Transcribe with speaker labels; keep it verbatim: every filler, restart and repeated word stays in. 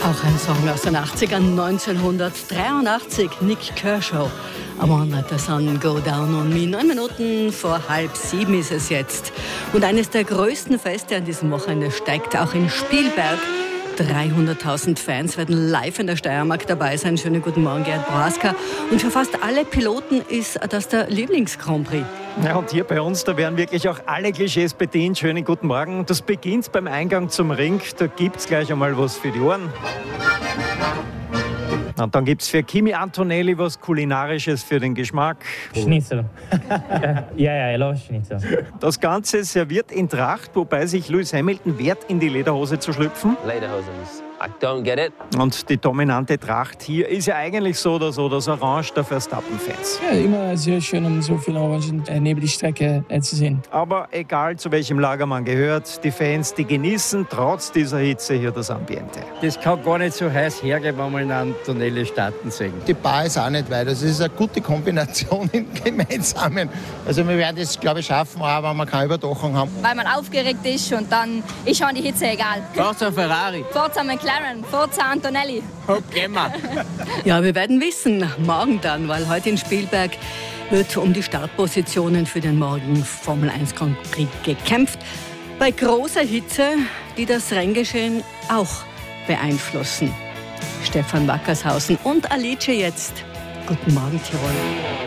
Speaker 1: Auch ein Song aus den achtzigern, neunzehnhundertdreiundachtzig, Nik Kershaw. I won't let the sun go down on me. Neun Minuten vor halb sieben ist es jetzt. Und eines der größten Feste an diesem Wochenende steigt auch in Spielberg. dreihunderttausend Fans werden live in der Steiermark dabei sein. Schönen guten Morgen, Gerd Braska. Und für fast alle Piloten ist das der Lieblings-Grand Prix.
Speaker 2: Ja, und hier bei uns, da werden wirklich auch alle Klischees bedient. Schönen guten Morgen. Das beginnt beim Eingang zum Ring. Da gibt es gleich einmal was für die Ohren. Und dann gibt es für Kimi Antonelli was Kulinarisches für den Geschmack.
Speaker 3: Schnitzel. ja, ja, ich liebe Schnitzel.
Speaker 2: Das Ganze serviert in Tracht, wobei sich Lewis Hamilton wehrt, in die Lederhose zu schlüpfen.
Speaker 4: Lederhosen. I don't get it.
Speaker 2: Und die dominante Tracht hier ist ja eigentlich so oder so das Orange der Verstappen-Fans.
Speaker 5: Ja, immer sehr schön, um so viel Orangen neben die Strecke zu sehen.
Speaker 2: Aber egal, zu welchem Lager man gehört, die Fans, die genießen trotz dieser Hitze hier das Ambiente.
Speaker 6: Das kann gar nicht so heiß hergehen, wenn wir in Antonelli starten sehen.
Speaker 7: Die Bar ist auch nicht weit. Das ist eine gute Kombination im Gemeinsamen. Also wir werden das, glaube ich, schaffen, aber man keine Überdachung haben.
Speaker 8: Weil man aufgeregt ist und dann ist schon die Hitze egal.
Speaker 6: Forza Ferrari.
Speaker 8: Forza McLaren, Forza Antonelli.
Speaker 6: Okay, man.
Speaker 1: Ja, wir werden wissen, morgen dann, weil heute in Spielberg wird um die Startpositionen für den morgigen Formel eins Grand Prix gekämpft. Bei großer Hitze, die das Renngeschehen auch beeinflussen. Stefan Wackershausen und Alice jetzt. Guten Morgen, Tirol.